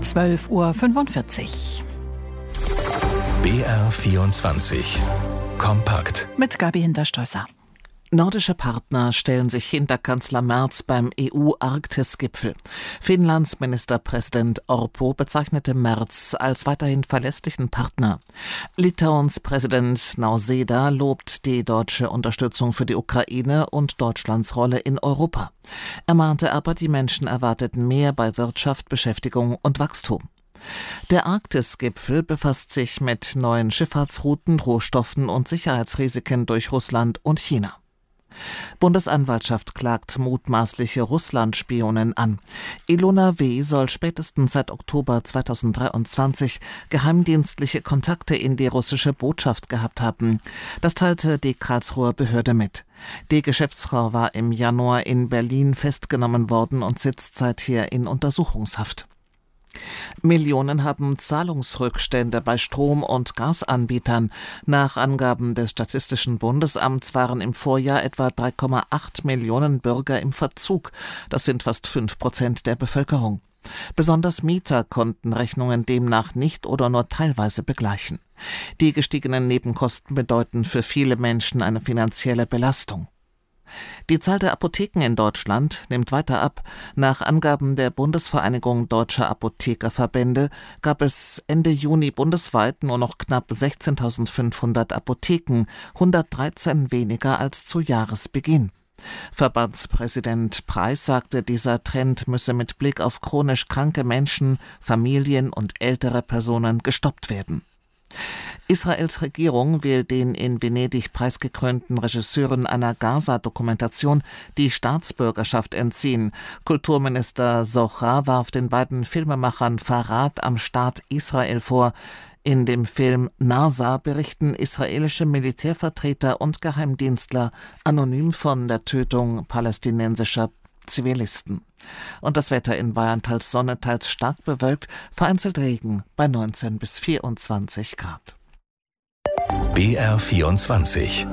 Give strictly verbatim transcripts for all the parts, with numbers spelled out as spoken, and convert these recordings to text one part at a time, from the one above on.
zwölf Uhr fünfundvierzig. B R vierundzwanzig. Kompakt. Mit Gabi Hinterstoesser. Nordische Partner stellen sich hinter Kanzler Merz beim E U-Arktis-Gipfel. Finnlands Ministerpräsident Orpo bezeichnete Merz als weiterhin verlässlichen Partner. Litauens Präsident Nausėda lobt die deutsche Unterstützung für die Ukraine und Deutschlands Rolle in Europa. Er mahnte aber, die Menschen erwarteten mehr bei Wirtschaft, Beschäftigung und Wachstum. Der Arktis-Gipfel befasst sich mit neuen Schifffahrtsrouten, Rohstoffen und Sicherheitsrisiken durch Russland und China. Bundesanwaltschaft klagt mutmaßliche Russland-Spionen an. Ilona W. soll spätestens seit Oktober zweitausenddreiundzwanzig geheimdienstliche Kontakte in die russische Botschaft gehabt haben. Das teilte die Karlsruher Behörde mit. Die Geschäftsfrau war im Januar in Berlin festgenommen worden und sitzt seither in Untersuchungshaft. Millionen haben Zahlungsrückstände bei Strom- und Gasanbietern. Nach Angaben des Statistischen Bundesamts waren im Vorjahr etwa drei Komma acht Millionen Bürger im Verzug. Das sind fast fünf Prozent der Bevölkerung. Besonders Mieter konnten Rechnungen demnach nicht oder nur teilweise begleichen. Die gestiegenen Nebenkosten bedeuten für viele Menschen eine finanzielle Belastung. Die Zahl der Apotheken in Deutschland nimmt weiter ab. Nach Angaben der Bundesvereinigung Deutscher Apothekerverbände gab es Ende Juni bundesweit nur noch knapp sechzehntausendfünfhundert Apotheken, hundertdreizehn weniger als zu Jahresbeginn. Verbandspräsident Preis sagte, dieser Trend müsse mit Blick auf chronisch kranke Menschen, Familien und ältere Personen gestoppt werden. Israels Regierung will den in Venedig preisgekrönten Regisseuren einer Gaza-Dokumentation die Staatsbürgerschaft entziehen. Kulturminister Zohar warf den beiden Filmemachern Verrat am Staat Israel vor. In dem Film Nasa berichten israelische Militärvertreter und Geheimdienstler anonym von der Tötung palästinensischer Zivilisten. Und das Wetter in Bayern teils Sonne, teils stark bewölkt, vereinzelt Regen bei neunzehn bis vierundzwanzig Grad. B R vierundzwanzig.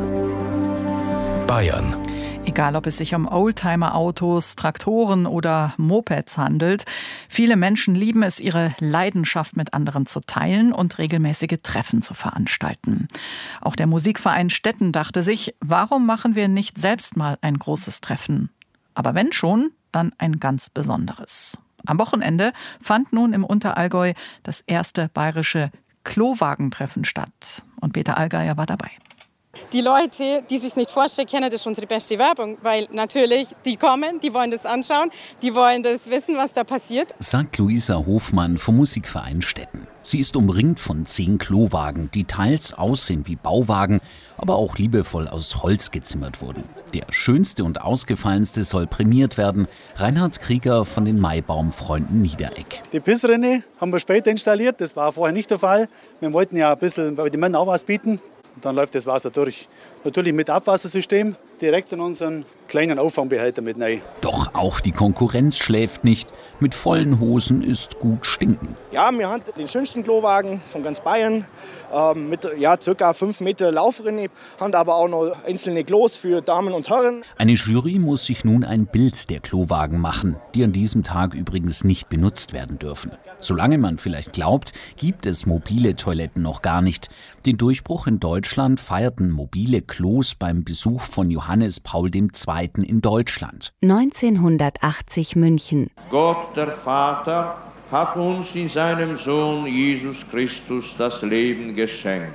Bayern. Egal, ob es sich um Oldtimer-Autos, Traktoren oder Mopeds handelt, viele Menschen lieben es, ihre Leidenschaft mit anderen zu teilen und regelmäßige Treffen zu veranstalten. Auch der Musikverein Stetten dachte sich, warum machen wir nicht selbst mal ein großes Treffen? Aber wenn schon, dann ein ganz besonderes. Am Wochenende fand nun im Unterallgäu das erste bayerische Klowagentreffen statt. Und Peter Allgeier war dabei. Die Leute, die sich nicht vorstellen können, das ist unsere beste Werbung, weil natürlich die kommen, die wollen das anschauen, die wollen das wissen, was da passiert. Sagt Luisa Hofmann vom Musikverein Stetten. Sie ist umringt von zehn Klowagen, die teils aussehen wie Bauwagen, aber auch liebevoll aus Holz gezimmert wurden. Der schönste und ausgefallenste soll prämiert werden. Reinhard Krieger von den Maibaumfreunden Niederegg. Die Pissrinne haben wir später installiert, das war vorher nicht der Fall. Wir wollten ja ein bisschen bei den Männern auch was bieten. Und dann läuft das Wasser durch. Natürlich mit Abwassersystem, direkt in unseren kleinen Auffangbehälter mit rein. Doch auch die Konkurrenz schläft nicht. Mit vollen Hosen ist gut stinken. Ja, wir haben den schönsten Klowagen von ganz Bayern. Ähm, mit ja, ca. fünf Meter Laufrinne. Haben aber auch noch einzelne Klos für Damen und Herren. Eine Jury muss sich nun ein Bild der Klowagen machen, die an diesem Tag übrigens nicht benutzt werden dürfen. Solange man vielleicht glaubt, gibt es mobile Toiletten noch gar nicht. Den Durchbruch in Deutschland feierten mobile Klos beim Besuch von Johannes Paul der Zweite. in Deutschland. neunzehnhundertachtzig München. Gott, der Vater, hat uns in seinem Sohn Jesus Christus das Leben geschenkt.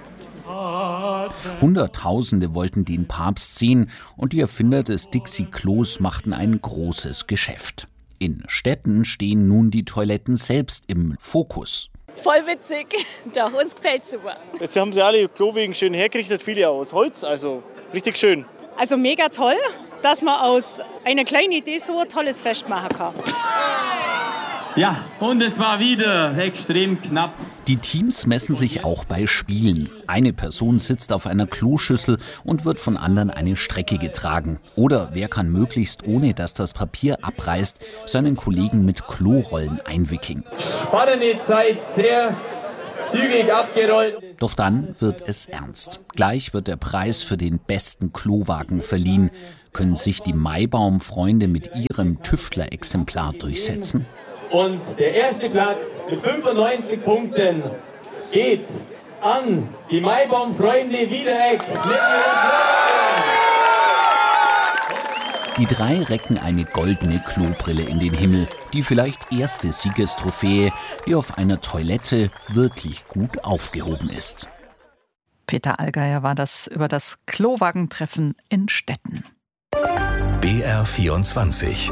Hunderttausende wollten den Papst sehen und die Erfinder des Dixie-Klos machten ein großes Geschäft. In Städten stehen nun die Toiletten selbst im Fokus. Voll witzig, doch, uns gefällt's super. Jetzt haben sie alle Klowegen schön hergerichtet, viele aus Holz, also richtig schön. Also mega toll, dass man aus einer kleinen Idee so ein tolles Fest machen kann. Ja, und es war wieder extrem knapp. Die Teams messen sich auch bei Spielen. Eine Person sitzt auf einer Kloschüssel und wird von anderen eine Strecke getragen. Oder wer kann möglichst, ohne dass das Papier abreißt, seinen Kollegen mit Klorollen einwickeln. Spannende Zeit, sehr zügig abgerollt. Doch dann wird es ernst. Gleich wird der Preis für den besten Klowagen verliehen. Können sich die Maibaum-Freunde mit ihrem Tüftler-Exemplar durchsetzen? Und der erste Platz mit fünfundneunzig Punkten geht an die Maibaum-Freunde Wiederegg. Die drei recken eine goldene Klobrille in den Himmel. Die vielleicht erste Siegestrophäe, die auf einer Toilette wirklich gut aufgehoben ist. Peter Allgeier war das über das Klowagentreffen in Stetten. B R vierundzwanzig.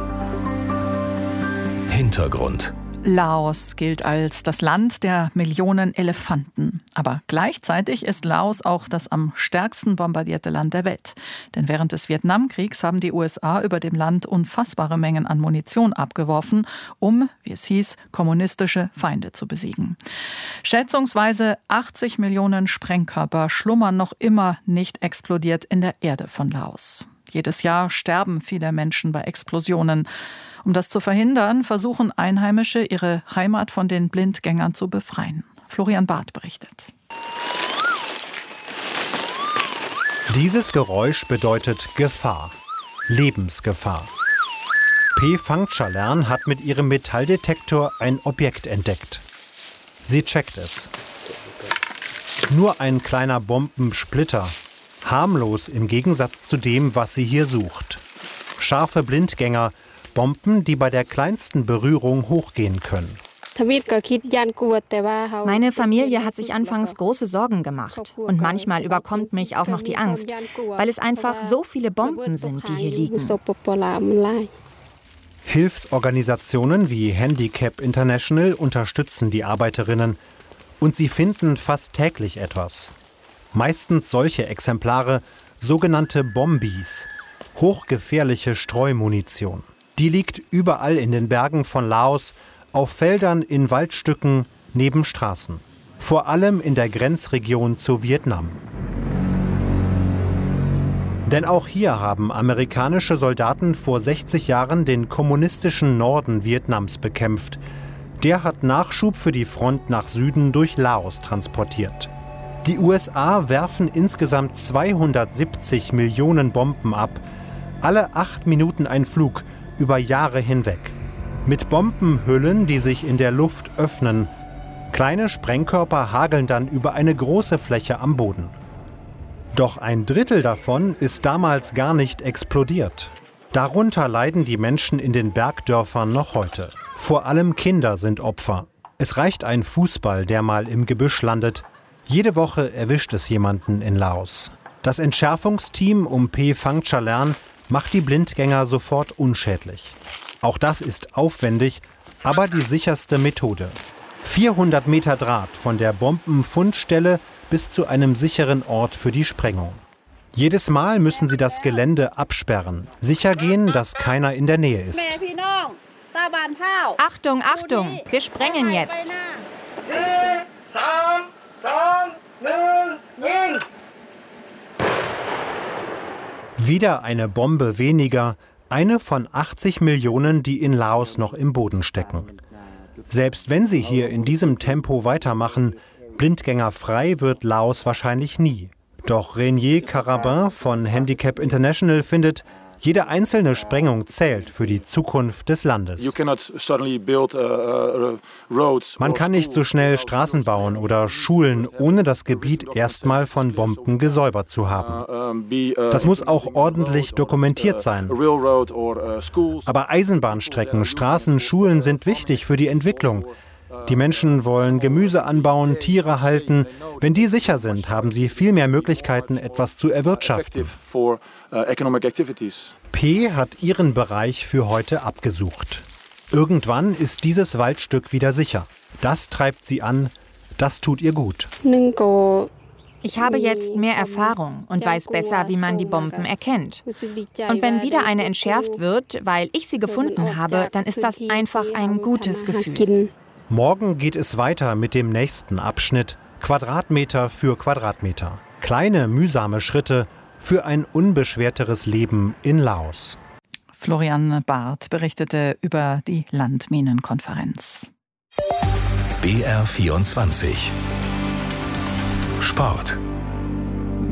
Hintergrund. Laos gilt als das Land der Millionen Elefanten. Aber gleichzeitig ist Laos auch das am stärksten bombardierte Land der Welt. Denn während des Vietnamkriegs haben die U S A über dem Land unfassbare Mengen an Munition abgeworfen, um, wie es hieß, kommunistische Feinde zu besiegen. Schätzungsweise achtzig Millionen Sprengkörper schlummern noch immer nicht explodiert in der Erde von Laos. Jedes Jahr sterben viele Menschen bei Explosionen. Um das zu verhindern, versuchen Einheimische, ihre Heimat von den Blindgängern zu befreien. Florian Barth berichtet. Dieses Geräusch bedeutet Gefahr, Lebensgefahr. P. Phangchalerm hat mit ihrem Metalldetektor ein Objekt entdeckt. Sie checkt es. Nur ein kleiner Bombensplitter, harmlos im Gegensatz zu dem, was sie hier sucht. Scharfe Blindgänger, Bomben, die bei der kleinsten Berührung hochgehen können. Meine Familie hat sich anfangs große Sorgen gemacht. Und manchmal überkommt mich auch noch die Angst, weil es einfach so viele Bomben sind, die hier liegen. Hilfsorganisationen wie Handicap International unterstützen die Arbeiterinnen. Und sie finden fast täglich etwas. Meistens solche Exemplare, sogenannte Bombis, hochgefährliche Streumunition. Die liegt überall in den Bergen von Laos, auf Feldern, in Waldstücken, neben Straßen. Vor allem in der Grenzregion zu Vietnam. Denn auch hier haben amerikanische Soldaten vor sechzig Jahren den kommunistischen Norden Vietnams bekämpft. Der hat Nachschub für die Front nach Süden durch Laos transportiert. Die U S A werfen insgesamt zweihundertsiebzig Millionen Bomben ab. Alle acht Minuten ein Flug, über Jahre hinweg. Mit Bombenhüllen, die sich in der Luft öffnen. Kleine Sprengkörper hageln dann über eine große Fläche am Boden. Doch ein Drittel davon ist damals gar nicht explodiert. Darunter leiden die Menschen in den Bergdörfern noch heute. Vor allem Kinder sind Opfer. Es reicht ein Fußball, der mal im Gebüsch landet. Jede Woche erwischt es jemanden in Laos. Das Entschärfungsteam um P. Phangchalerm macht die Blindgänger sofort unschädlich. Auch das ist aufwendig, aber die sicherste Methode. vierhundert Meter Draht von der Bombenfundstelle bis zu einem sicheren Ort für die Sprengung. Jedes Mal müssen sie das Gelände absperren, sicher gehen, dass keiner in der Nähe ist. Achtung, Achtung, wir sprengen jetzt. Wieder eine Bombe weniger, eine von achtzig Millionen, die in Laos noch im Boden stecken. Selbst wenn sie hier in diesem Tempo weitermachen, blindgängerfrei wird Laos wahrscheinlich nie. Doch Renier Carabin von Handicap International findet, jede einzelne Sprengung zählt für die Zukunft des Landes. Man kann nicht so schnell Straßen bauen oder Schulen, ohne das Gebiet erstmal von Bomben gesäubert zu haben. Das muss auch ordentlich dokumentiert sein. Aber Eisenbahnstrecken, Straßen, Schulen sind wichtig für die Entwicklung. Die Menschen wollen Gemüse anbauen, Tiere halten. Wenn die sicher sind, haben sie viel mehr Möglichkeiten, etwas zu erwirtschaften. P. hat ihren Bereich für heute abgesucht. Irgendwann ist dieses Waldstück wieder sicher. Das treibt sie an, das tut ihr gut. Ich habe jetzt mehr Erfahrung und weiß besser, wie man die Bomben erkennt. Und wenn wieder eine entschärft wird, weil ich sie gefunden habe, dann ist das einfach ein gutes Gefühl. Morgen geht es weiter mit dem nächsten Abschnitt, Quadratmeter für Quadratmeter. Kleine, mühsame Schritte für ein unbeschwerteres Leben in Laos. Florian Barth berichtete über die Landminenkonferenz. B R vierundzwanzig. Sport.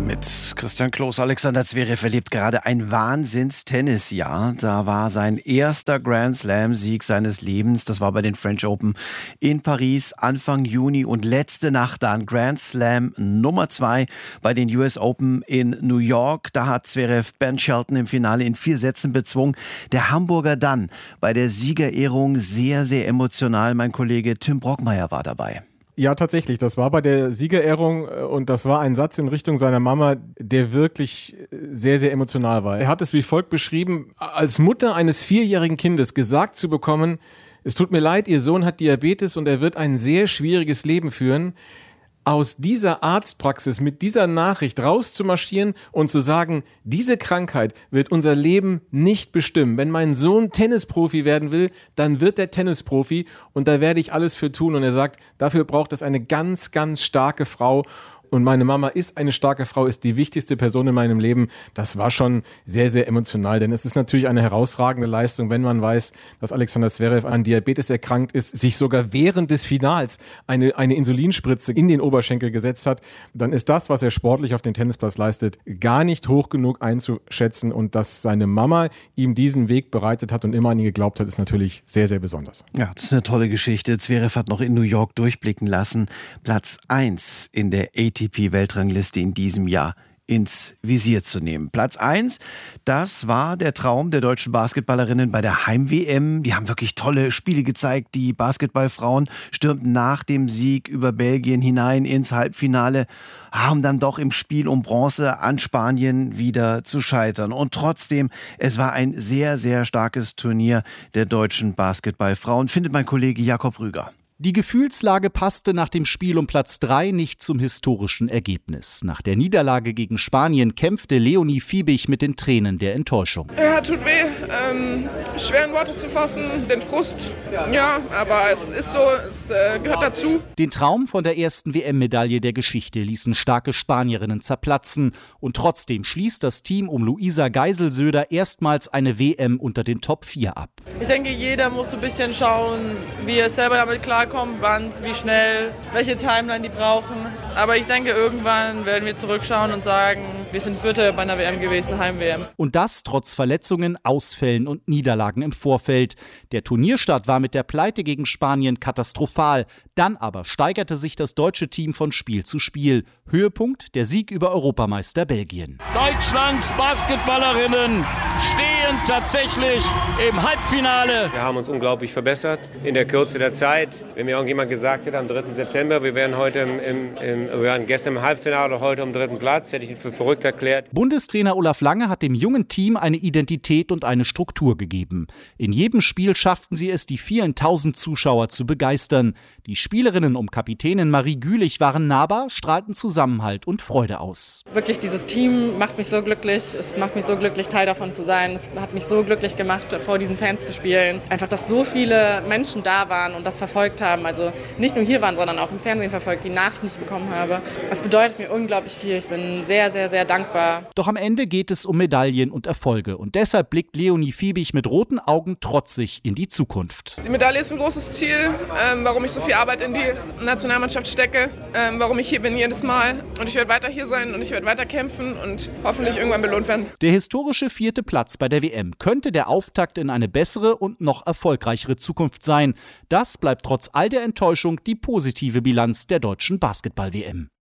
mit Christian Kloß. Alexander Zverev erlebt gerade ein Wahnsinns-Tennisjahr. Da war sein erster Grand Slam-Sieg seines Lebens. Das war bei den French Open in Paris Anfang Juni. Und letzte Nacht dann Grand Slam Nummer zwei bei den U S Open in New York. Da hat Zverev Ben Shelton im Finale in vier Sätzen bezwungen. Der Hamburger dann bei der Siegerehrung sehr, sehr emotional. Mein Kollege Tim Brockmeier war dabei. Ja, tatsächlich. Das war bei der Siegerehrung und das war ein Satz in Richtung seiner Mama, der wirklich sehr, sehr emotional war. Er hat es wie folgt beschrieben: Als Mutter eines vierjährigen Kindes gesagt zu bekommen, es tut mir leid, Ihr Sohn hat Diabetes und er wird ein sehr schwieriges Leben führen. Aus dieser Arztpraxis mit dieser Nachricht rauszumarschieren und zu sagen, diese Krankheit wird unser Leben nicht bestimmen. Wenn mein Sohn Tennisprofi werden will, dann wird er Tennisprofi und da werde ich alles für tun. Und er sagt, dafür braucht es eine ganz, ganz starke Frau. Und meine Mama ist eine starke Frau, ist die wichtigste Person in meinem Leben. Das war schon sehr, sehr emotional, denn es ist natürlich eine herausragende Leistung, wenn man weiß, dass Alexander Zverev an Diabetes erkrankt ist, sich sogar während des Finals eine, eine Insulinspritze in den Oberschenkel gesetzt hat. Dann ist das, was er sportlich auf dem Tennisplatz leistet, gar nicht hoch genug einzuschätzen. Und dass seine Mama ihm diesen Weg bereitet hat und immer an ihn geglaubt hat, ist natürlich sehr, sehr besonders. Ja, das ist eine tolle Geschichte. Zverev hat noch in New York durchblicken lassen. Platz eins in der A T P-Weltrangliste in diesem Jahr ins Visier zu nehmen. Platz eins, das war der Traum der deutschen Basketballerinnen bei der Heim-W M. Die haben wirklich tolle Spiele gezeigt. Die Basketballfrauen stürmten nach dem Sieg über Belgien hinein ins Halbfinale, haben dann doch im Spiel um Bronze an Spanien wieder zu scheitern. Und trotzdem, es war ein sehr, sehr starkes Turnier der deutschen Basketballfrauen, findet mein Kollege Jakob Rüger. Die Gefühlslage passte nach dem Spiel um Platz drei nicht zum historischen Ergebnis. Nach der Niederlage gegen Spanien kämpfte Leonie Fiebig mit den Tränen der Enttäuschung. Ja, tut weh, ähm, schwer in Worte zu fassen, den Frust, ja, aber es ist so, es äh, gehört dazu. Den Traum von der ersten W M-Medaille der Geschichte ließen starke Spanierinnen zerplatzen. Und trotzdem schließt das Team um Luisa Geiselsöder erstmals eine W M unter den Top vier ab. Ich denke, jeder muss ein bisschen schauen, wie er selber damit klarkommt. Wann, wie schnell, welche Timeline die brauchen. Aber ich denke, irgendwann werden wir zurückschauen und sagen, wir sind Vierte bei einer W M gewesen, Heim-W M. Und das trotz Verletzungen, Ausfällen und Niederlagen im Vorfeld. Der Turnierstart war mit der Pleite gegen Spanien katastrophal. Dann aber steigerte sich das deutsche Team von Spiel zu Spiel. Höhepunkt der Sieg über Europameister Belgien. Deutschlands Basketballerinnen stehen tatsächlich im Halbfinale. Wir haben uns unglaublich verbessert in der Kürze der Zeit. Wenn mir irgendjemand gesagt hätte, am dritten September, wir wären heute im, im, im, wir waren gestern im Halbfinale oder heute am dritten Platz, hätte ich ihn für verrückt erklärt. Bundestrainer Olaf Lange hat dem jungen Team eine Identität und eine Struktur gegeben. In jedem Spiel schafften sie es, die vielen tausend Zuschauer zu begeistern. Die Spielerinnen um Kapitänin Marie Gülich waren nahbar, strahlten Zusammenhalt und Freude aus. Wirklich, dieses Team macht mich so glücklich. Es macht mich so glücklich, Teil davon zu sein. Es hat mich so glücklich gemacht, vor diesen Fans zu spielen. Einfach, dass so viele Menschen da waren und das verfolgt haben. Also nicht nur hier waren, sondern auch im Fernsehen verfolgt, die Nachrichten, die ich bekommen habe. Das bedeutet mir unglaublich viel. Ich bin sehr, sehr, sehr dankbar. Doch am Ende geht es um Medaillen und Erfolge. Und deshalb blickt Leonie Fiebig mit roten Augen trotzig in die Zukunft. Die Medaille ist ein großes Ziel, ähm, warum ich so viel Arbeit in die Nationalmannschaft stecke, ähm, warum ich hier bin jedes Mal. Und ich werde weiter hier sein und ich werde weiter kämpfen und hoffentlich irgendwann belohnt werden. Der historische vierte Platz bei der W M könnte der Auftakt in eine bessere und noch erfolgreichere Zukunft sein. Das bleibt trotz all der Enttäuschung die positive Bilanz der deutschen Basketball-W M.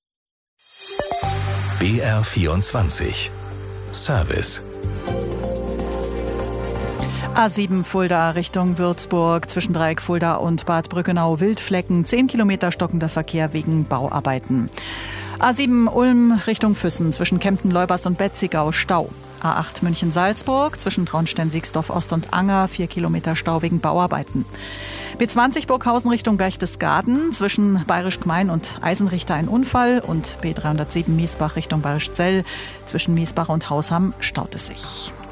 B R vierundzwanzig Service. A sieben Fulda Richtung Würzburg, zwischen Dreieck Fulda und Bad Brückenau Wildflecken, zehn Kilometer stockender Verkehr wegen Bauarbeiten. A sieben Ulm Richtung Füssen, zwischen Kempten-Leubers und Betzigau Stau. A acht München-Salzburg, zwischen Traunstein-Siegsdorf-Ost und Anger, vier Kilometer Stau wegen Bauarbeiten. B zwanzig Burghausen Richtung Berchtesgaden, zwischen Bayerisch Gmein und Eisenrichter ein Unfall und B dreihundertsieben Miesbach Richtung Bayerisch Zell, zwischen Miesbach und Hausham staut es sich.